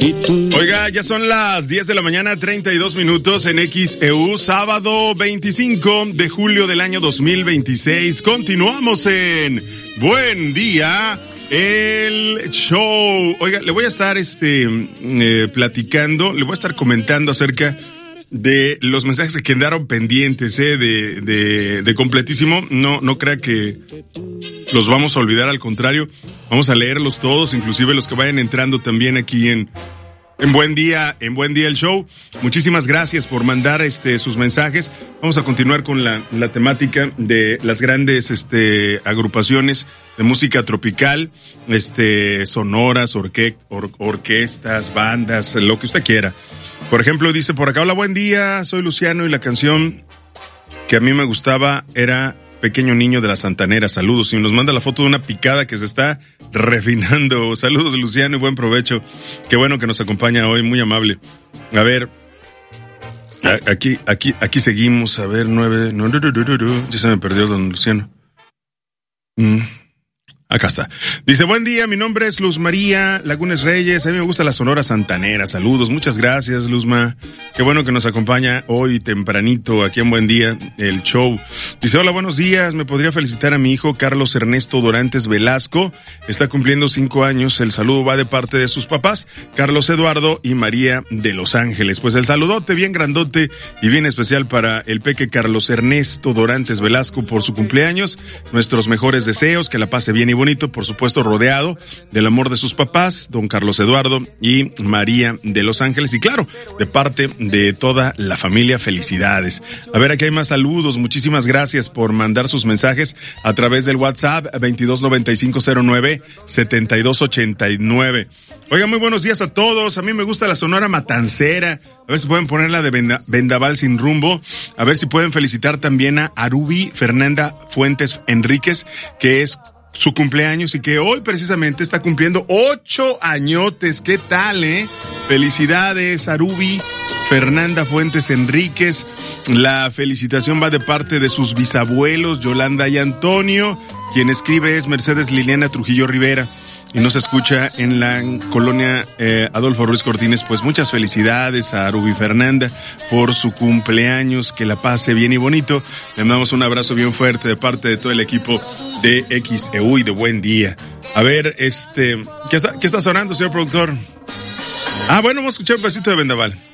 Oiga, ya son las 10 de la mañana, 32 minutos en XEU, sábado 25 de julio del año 2026. Continuamos en Buen Día, el show. Oiga, le voy a estar platicando, le voy a estar comentando acerca de los mensajes que quedaron pendientes, de completísimo. No crea que los vamos a olvidar, al contrario, vamos a leerlos todos, inclusive los que vayan entrando también aquí en Buen Día el show. Muchísimas gracias por mandar sus mensajes. Vamos a continuar con la temática de las grandes agrupaciones de música tropical, sonoras, orquestas, bandas, lo que usted quiera. Por ejemplo, dice por acá: hola, buen día, soy Luciano y la canción que a mí me gustaba era Pequeño Niño de la Santanera. Saludos. Y nos manda la foto de una picada que se está refinando. Saludos, Luciano, y buen provecho. Qué bueno que nos acompaña hoy, muy amable. A ver, aquí seguimos. A ver, 9. Ya se me perdió don Luciano. Acá está. Dice: buen día, mi nombre es Luz María Lagunes Reyes, a mí me gusta la Sonora Santanera. Saludos, muchas gracias, Luzma. Qué bueno que nos acompaña hoy tempranito aquí en Buen Día, el show. Dice: hola, buenos días, me podría felicitar a mi hijo Carlos Ernesto Dorantes Velasco, está cumpliendo 5 años, el saludo va de parte de sus papás, Carlos Eduardo y María de Los Ángeles. Pues el saludote bien grandote y bien especial para el peque Carlos Ernesto Dorantes Velasco por su cumpleaños, nuestros mejores deseos, que la pase bien y bonito, por supuesto rodeado del amor de sus papás, don Carlos Eduardo y María de Los Ángeles, y claro, de parte de toda la familia, felicidades. A ver, aquí hay más saludos, muchísimas gracias por mandar sus mensajes a través del WhatsApp 229509-7289. Oiga, muy buenos días a todos, a mí me gusta la Sonora Matancera. A ver si pueden ponerla de Vendaval Sin Rumbo. A ver si pueden felicitar también a Arubi Fernanda Fuentes Enríquez, que es su cumpleaños y que hoy precisamente está cumpliendo 8 añotes. ¿Qué tal, Felicidades, Arubi Fernanda Fuentes Enríquez. La felicitación va de parte de sus bisabuelos, Yolanda y Antonio. Quien escribe es Mercedes Liliana Trujillo Rivera y nos escucha en la colonia Adolfo Ruiz Cortines. Pues muchas felicidades a Arubi Fernanda por su cumpleaños, que la pase bien y bonito. Le mandamos un abrazo bien fuerte de parte de todo el equipo de XEU y de Buen Día. A ver, ¿qué está sonando, señor productor? Bueno, vamos a escuchar un pedacito de Vendaval.